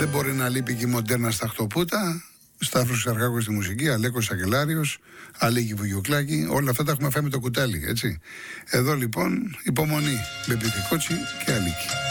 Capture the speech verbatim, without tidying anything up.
Δεν μπορεί να λείπει και η μοντέρνα στα χτωπούτα. Σταύρος Ξαρχάκος στη μουσική, Αλέκος Αγγελάριος, Αλέκη Βουγιουκλάκη. Όλα αυτά τα έχουμε φάει με το κουτάλι, έτσι. Εδώ λοιπόν υπομονή. Μπεμπι Κότσι και Αλίκη.